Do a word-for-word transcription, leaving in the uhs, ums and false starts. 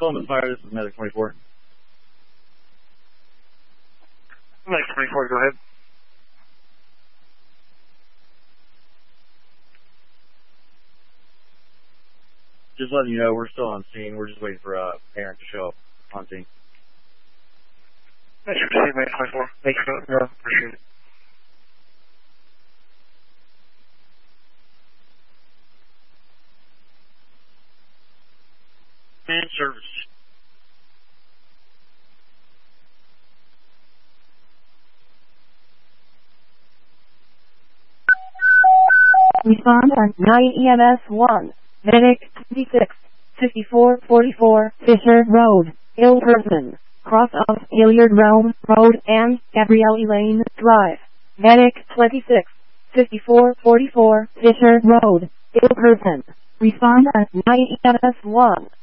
Columbus Fire, this is Medic twenty-four. Medic twenty-four, go ahead. Just letting you know, we're still on scene. We're just waiting for a uh, parent to show up on scene. Nice to see you, Medic twenty-four. Thank you, yeah, appreciate it. And service. Respond on nine E M S one. Medic twenty-six, fifty-four forty-four Fisher Road, Ilperson, cross of Hilliard Realm Road and Gabrielle Elaine Drive. Medic twenty-six, fifty-four forty-four Fisher Road, Ilperson. Respond on nine E M S one.